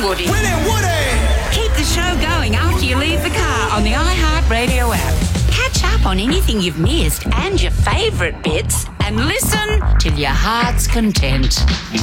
Woody. Woody! Keep the show going after you leave the car on the iHeartRadio app. Catch up on anything you've missed and your favourite bits and listen till your heart's content.